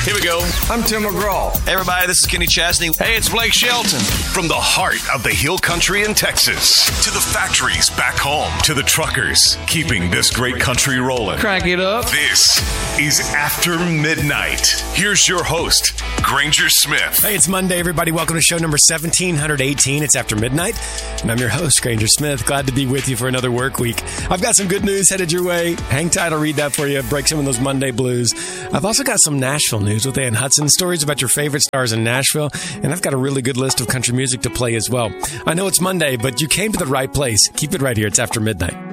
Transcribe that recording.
Here we go. I'm Tim McGraw. Hey, everybody, this is Kenny Chesney. Hey, it's Blake Shelton. From the heart of the Hill Country in Texas to the factories back home to the truckers keeping this great country rolling. Crank it up. This is After Midnight. Here's your host, Granger Smith. Hey, it's Monday, everybody. Welcome to show number 1718. It's After Midnight, and I'm your host, Granger Smith. Glad to be with you for another work week. I've got some good news headed your way. Hang tight, I'll read that for you. Break some of those Monday blues. I've also got some Nashville news with Ann Hudson, stories about your favorite stars in Nashville, and I've got a really good list of country music to play as well. I know it's Monday, but you came to the right place. Keep it right here. It's After Midnight.